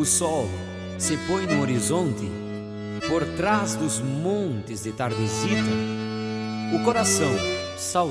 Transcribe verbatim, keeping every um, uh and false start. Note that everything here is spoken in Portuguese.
O sol se põe no horizonte, por trás dos montes de tardezita, o coração salta